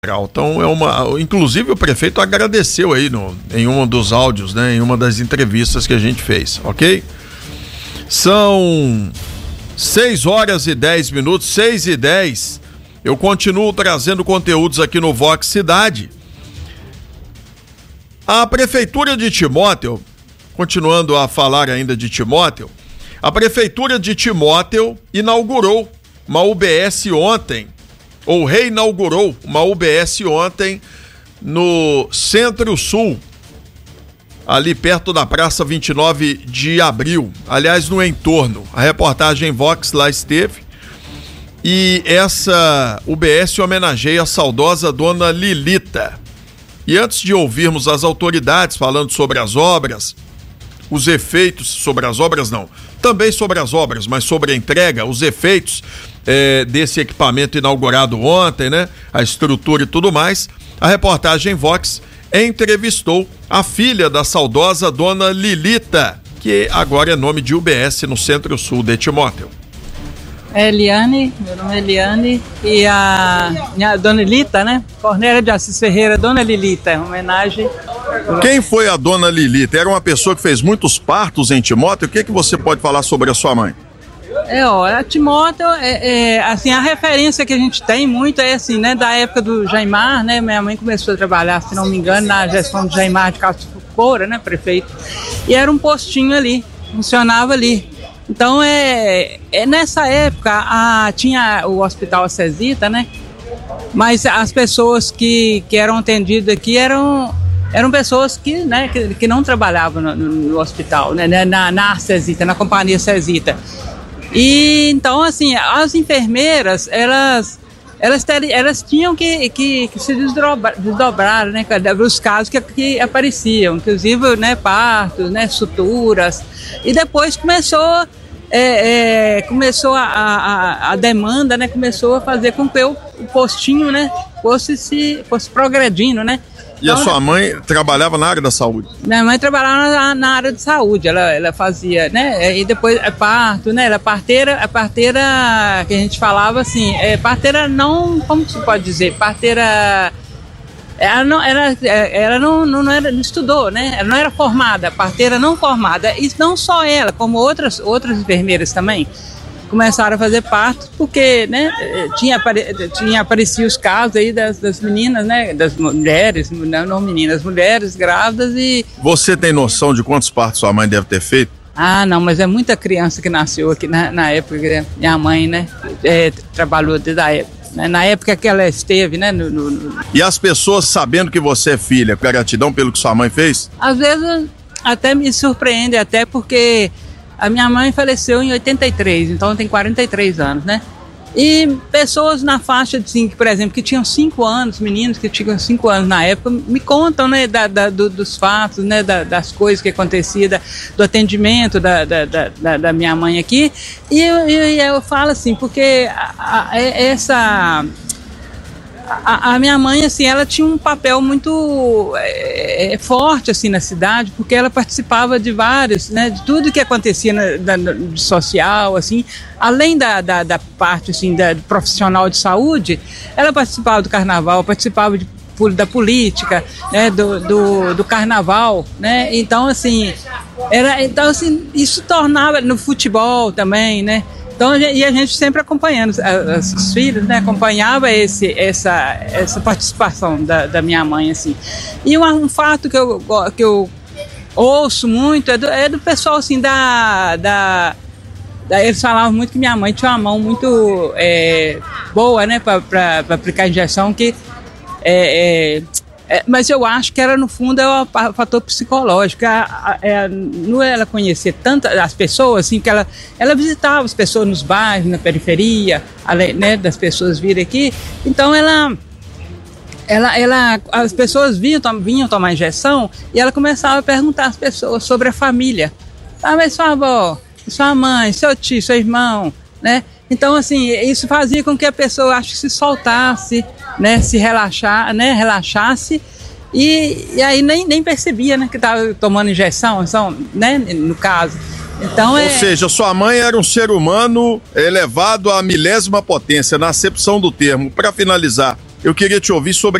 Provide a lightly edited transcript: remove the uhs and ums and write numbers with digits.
Então inclusive o prefeito agradeceu aí em um dos áudios, né, em uma das entrevistas que a gente fez, ok? São 6h10, 6h10. Eu continuo trazendo conteúdos aqui no Vox Cidade. A prefeitura de Timóteo, continuando a falar ainda de Timóteo, a prefeitura de Timóteo inaugurou uma UBS ontem, ou reinaugurou uma UBS ontem no Centro-Sul, ali perto da Praça 29 de Abril, aliás, no entorno. A reportagem Vox lá esteve e essa UBS homenageia a saudosa dona Lilita. E antes de ouvirmos as autoridades falando sobre as obras, os efeitos sobre as obras não, também sobre as obras, mas sobre a entrega, os efeitos desse equipamento inaugurado ontem, né? A estrutura e tudo mais. A reportagem Vox entrevistou a filha da saudosa dona Lilita, que agora é nome de UBS no Centro-Sul de Timóteo. Eliane, meu nome é Eliane, e a minha dona Lilita, né? Cornélia de Assis Ferreira, dona Lilita, homenagem. Quem foi a dona Lilita? Era uma pessoa que fez muitos partos em Timóteo? O que você pode falar sobre a sua mãe? A Timóteo, assim, a referência que a gente tem muito é assim, né, da época do Jaimar, né, minha mãe começou a trabalhar, se não me engano, na gestão do Jaimar de Castro Coura, né, prefeito, e era um postinho ali, funcionava ali. Então, nessa época, tinha o Hospital Acesita, né, mas as pessoas que eram atendidas aqui eram pessoas que não trabalhavam no hospital, né, na Acesita, na companhia Acesita. E então, assim, as enfermeiras, elas tinham que se desdobrar, né, os casos que apareciam, inclusive, né, partos, né, suturas, e depois começou a demanda, né, começou a fazer com que o postinho, né, fosse progredindo, né. E então, a sua mãe trabalhava na área da saúde? Minha mãe trabalhava na área de saúde, ela fazia, né, e depois parto, né, ela a parteira que a gente falava assim, parteira não, como se pode dizer, parteira, ela não estudou, né, ela não era formada, parteira não formada, e não só ela, como outras enfermeiras também, começaram a fazer parto, porque, né, tinha aparecido os casos aí das meninas, né, das mulheres, não meninas, mulheres grávidas e... Você tem noção de quantos partos sua mãe deve ter feito? Ah, não, mas é muita criança que nasceu aqui na época que minha mãe, né, trabalhou desde a época. Na época que ela esteve, né? E as pessoas sabendo que você é filha, gratidão pelo que sua mãe fez? Às vezes até me surpreende, até porque a minha mãe faleceu em 83, então tem 43 anos, né? E pessoas na faixa de 5, por exemplo, que tinham 5 anos, meninos que tinham 5 anos na época, me contam, né, dos fatos, né, das coisas que aconteciam, do atendimento da minha mãe aqui. E eu falo assim, porque a minha mãe, assim, ela tinha um papel muito forte, assim, na cidade, porque ela participava de vários, né, de tudo que acontecia de social, assim, além da parte, assim, da profissional de saúde, ela participava do carnaval, participava da política, né, do carnaval, né, então, assim, isso tornava, no futebol também, né. Então, e a gente sempre acompanhando os filhos, né, acompanhava essa participação da minha mãe, assim. E um fato que eu ouço muito é do pessoal, assim, eles falavam muito que minha mãe tinha uma mão muito boa, né, para aplicar injeção, mas eu acho que era, no fundo, o fator psicológico. Ela conhecia tanto as pessoas, assim, que ela visitava as pessoas nos bairros, na periferia, além, né, das pessoas virem aqui. Então, as pessoas vinham tomar injeção e ela começava a perguntar às pessoas sobre a família. Ah, mas sua avó, sua mãe, seu tio, seu irmão, né? Então, assim, isso fazia com que a pessoa, acho que, se soltasse, né, se relaxasse, e aí nem percebia, né, que estava tomando injeção, né, no caso. Então, ou seja, sua mãe era um ser humano elevado à milésima potência, na acepção do termo. Para finalizar, eu queria te ouvir sobre